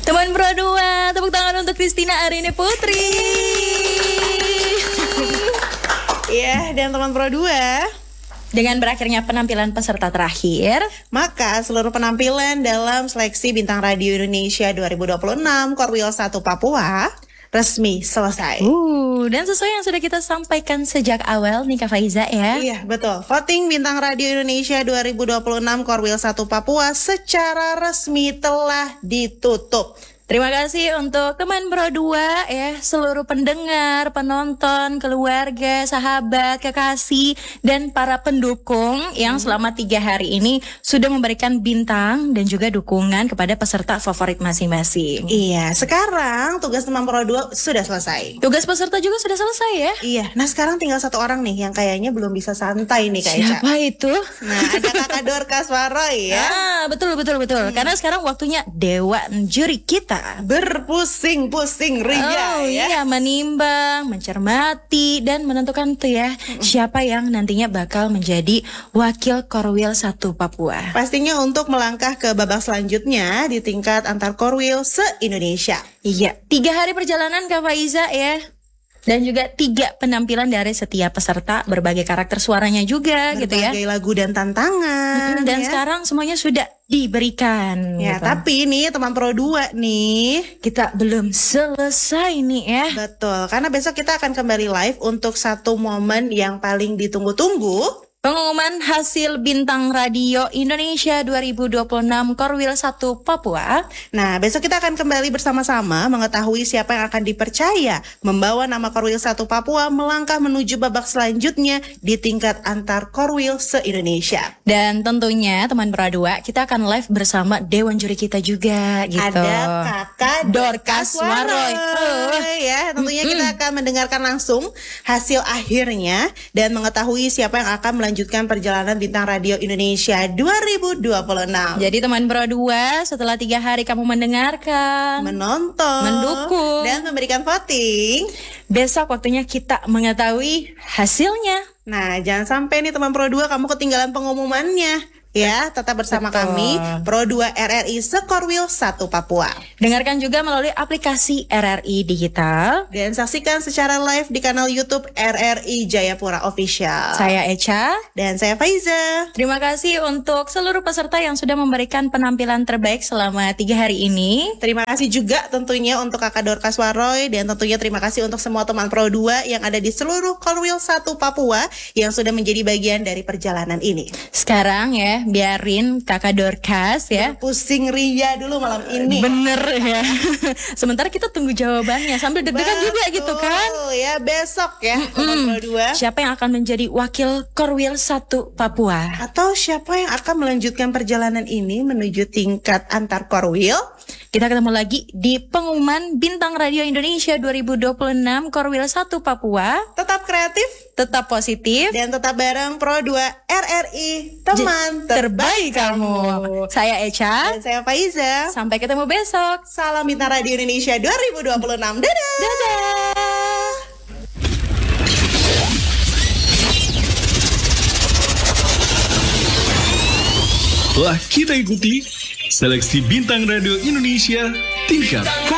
Teman Pro 2, tepuk tangan untuk Christina Arini Putri. Iya, dan teman Pro 2, dengan berakhirnya penampilan peserta terakhir, maka seluruh penampilan dalam seleksi Bintang Radio Indonesia 2026 Korwil 1 Papua resmi selesai. Dan sesuai yang sudah kita sampaikan sejak awal nih Kak Faiza ya. Iya, betul. Voting Bintang Radio Indonesia 2026 Korwil 1 Papua secara resmi telah ditutup. Terima kasih untuk teman Pro 2 ya, seluruh pendengar, penonton, keluarga, sahabat, kekasih, dan para pendukung yang selama 3 hari ini sudah memberikan bintang dan juga dukungan kepada peserta favorit masing-masing. Iya, sekarang tugas teman Pro 2 sudah selesai. Tugas peserta juga sudah selesai ya? Iya, nah sekarang tinggal satu orang nih yang kayaknya belum bisa santai nih Kak Eca. Siapa itu? Nah, ada Kakak Dorcas Waroy ya. Betul. Karena sekarang waktunya Dewan Juri kita berpusing-pusing ria ya. Menimbang, mencermati, dan menentukan tuh ya siapa yang nantinya bakal menjadi wakil Korwil 1 Papua. Pastinya untuk melangkah ke babak selanjutnya di tingkat antar Korwil se-Indonesia. Iya, 3 hari perjalanan Kak Faiza ya. Dan juga 3 penampilan dari setiap peserta, berbagai karakter suaranya juga berbagai gitu ya. Berbagai lagu dan tantangan. Dan ya. Sekarang semuanya sudah diberikan. Ya, gitu. tapi nih teman Pro 2 nih, kita belum selesai nih ya. Betul, karena besok kita akan kembali live untuk satu momen yang paling ditunggu-tunggu. Pengumuman hasil Bintang Radio Indonesia 2026 Korwil 1 Papua. Nah, besok kita akan kembali bersama-sama mengetahui siapa yang akan dipercaya membawa nama Korwil 1 Papua melangkah menuju babak selanjutnya di tingkat antar Korwil se-Indonesia. Dan tentunya teman Pro 2, kita akan live bersama Dewan Juri kita juga gitu. Ada Kakak Dorcas Waroy. Ya, tentunya kita akan mendengarkan langsung hasil akhirnya dan mengetahui siapa yang akan melanjutkan perjalanan Bintang Radio Indonesia 2026. Jadi teman Pro 2, setelah 3 hari kamu mendengarkan, menonton, mendukung, dan memberikan voting, besok waktunya kita mengetahui hasilnya. Nah, jangan sampai nih teman Pro 2 kamu ketinggalan pengumumannya. Ya, tetap bersama kami Pro 2 RRI Sekorwil 1 Papua. Dengarkan juga melalui aplikasi RRI Digital. Dan saksikan secara live di kanal YouTube RRI Jayapura Official. Saya Echa. Dan saya Faiza. Terima kasih untuk seluruh peserta yang sudah memberikan penampilan terbaik selama 3 hari ini. Terima kasih juga tentunya untuk Kakak Dorcas Waroy. Dan tentunya terima kasih untuk semua teman Pro 2 yang ada di seluruh Korwil 1 Papua yang sudah menjadi bagian dari perjalanan ini. Sekarang ya, biarin Kakak Dorcas ya pusing ria dulu malam ini. Bener ya. Sementara kita tunggu jawabannya sambil deg-degan juga gitu kan. Ya, besok ya teman Pro 2. Siapa yang akan menjadi wakil Korwil 1 Papua? Atau siapa yang akan melanjutkan perjalanan ini menuju tingkat antar Korwil? Kita ketemu lagi di pengumuman Bintang Radio Indonesia 2026 Korwil 1 Papua. Tetap kreatif, tetap positif, dan tetap bareng Pro 2 RRI, teman terbaik kamu. Saya Echa. Dan saya Faiza. Sampai ketemu besok. Salam Bintang Radio Indonesia 2026. Dadah. Dadah. Telah kita ikuti seleksi Bintang Radio Indonesia tingkat